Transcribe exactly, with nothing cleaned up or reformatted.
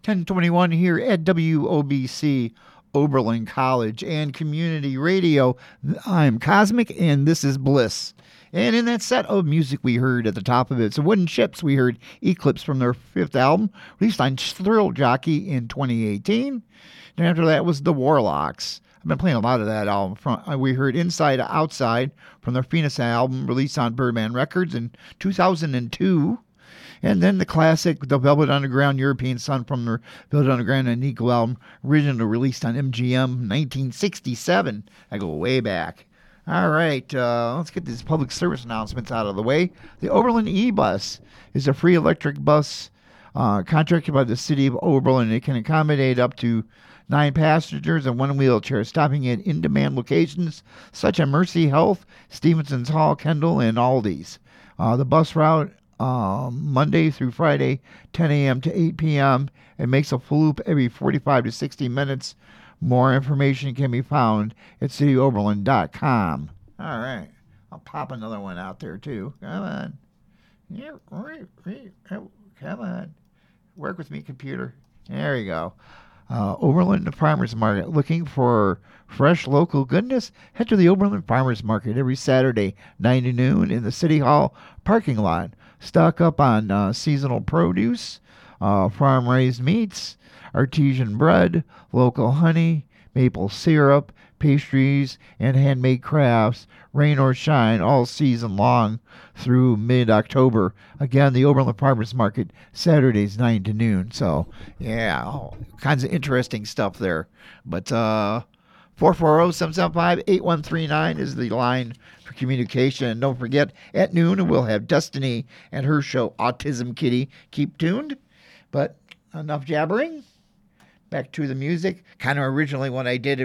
ten twenty-one here at W O B C Oberlin College and Community Radio. I'm Cosmic, and this is Bliss. And in that set of music we heard at the top of it, so Wooden Ships, we heard Eclipse from their fifth album, released on Thrill Jockey in twenty eighteen. And after that was The Warlocks. I've been playing a lot of that album. From, uh, we heard Inside Outside from their Phoenix album, released on Birdman Records in two thousand two. And then the classic, The Velvet Underground, European Sun from their Velvet Underground and Nico album, originally released on M G M nineteen sixty-seven. I go way back. All right, uh, let's get these public service announcements out of the way. The Oberlin E-Bus is a free electric bus uh, contracted by the city of Oberlin. It can accommodate up to nine passengers and one wheelchair, stopping at in-demand locations such as Mercy Health, Stevenson's Hall, Kendall, and Aldi's. Uh, the bus route Um, Monday through Friday, ten a.m. to eight p.m. It makes a full loop every forty-five to sixty minutes. More information can be found at city oberlin dot com. All right. I'll pop another one out there, too. Come on. Come on. Work with me, computer. There you go. Uh, Oberlin Farmers Market. Looking for fresh local goodness? Head to the Oberlin Farmers Market every Saturday, nine to noon, in the City Hall parking lot. Stock up on uh, seasonal produce, uh, farm-raised meats, artesian bread, local honey, maple syrup, pastries, and handmade crafts, rain or shine, all season long through mid-October. Again, the Oberlin Farmers Market, Saturdays, nine to noon. So, yeah, all kinds of interesting stuff there. But uh, four four zero, seven seven five, eight one three nine is the line for communication. And don't forget, at noon, we'll have Destiny and her show, Autism Kitty. Keep tuned. But enough jabbering. Back to the music. Kind of originally what I did